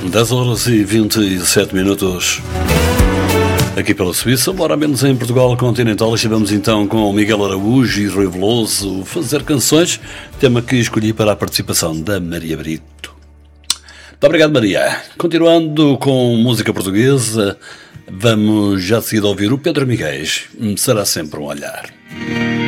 10 horas e 27 minutos aqui pela Suíça, uma hora menos em Portugal continental. Estivemos então com Miguel Araújo e Rui Veloso, Fazer Canções, tema que escolhi para a participação da Maria Brito. Muito obrigado, Maria. Continuando com música portuguesa, vamos já de seguida ouvir o Pedro Miguel, Será Sempre um Olhar.